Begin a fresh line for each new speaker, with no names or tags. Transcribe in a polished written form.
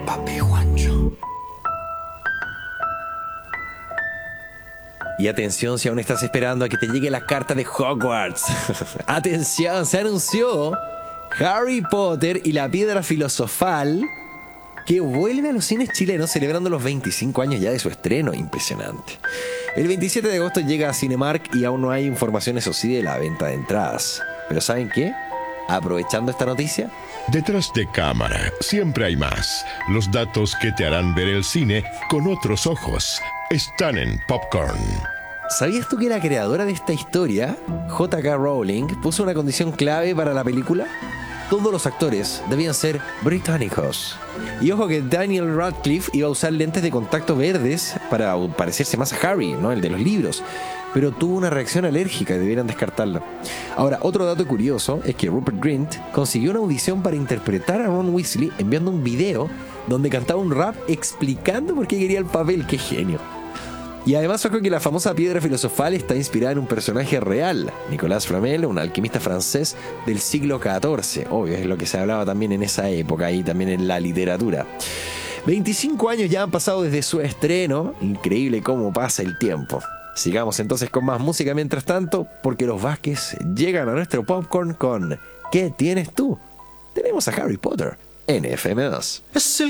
Papi Juancho. Y atención si aún estás esperando a que te llegue la carta de Hogwarts. Atención, se anunció Harry Potter y la Piedra Filosofal, que vuelve a los cines chilenos celebrando los 25 años ya de su estreno. Impresionante. El 27 de agosto llega a Cinemark y aún no hay información, eso sí, de la venta de entradas. Pero ¿saben qué? Aprovechando esta noticia,
Detrás de cámara siempre hay más. Los datos que te harán ver el cine con otros ojos están en Popcorn.
¿sabías tú que la creadora de esta historia, J.K. Rowling, puso una condición clave para la película? Todos los actores debían ser británicos. Y ojo que Daniel Radcliffe iba a usar lentes de contacto verdes para parecerse más a Harry, ¿no? El de los libros. Pero tuvo una reacción alérgica y debieran descartarla. Ahora, otro dato curioso es que Rupert Grint consiguió una audición para interpretar a Ron Weasley enviando un video donde cantaba un rap explicando por qué quería el papel. ¡Qué genio! Y además ojo que la famosa piedra filosofal está inspirada en un personaje real, Nicolas Flamel, un alquimista francés del siglo XIV. Obvio, es lo que se hablaba también en esa época y también en la literatura. 25 años ya han pasado desde su estreno. Increíble cómo pasa el tiempo. Sigamos entonces con más música mientras tanto, porque los Vázquez llegan a nuestro Popcorn con ¿Qué tienes tú? Tenemos a Harry Potter en FM2.
Es el